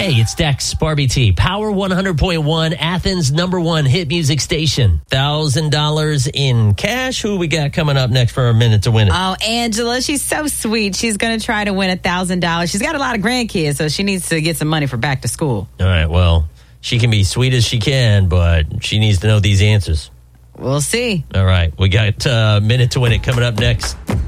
Hey, it's Dex, Barbie T, Power 100.1, Athens' #1 hit music station. $1,000 in cash. Who we got coming up next for a minute to win it? Oh, Angela, she's so sweet. She's going to try to win $1,000. She's got a lot of grandkids, so she needs to get some money for back to school. All right, well, she can be sweet as she can, but she needs to know these answers. We'll see. All right, we got a minute to win it coming up next.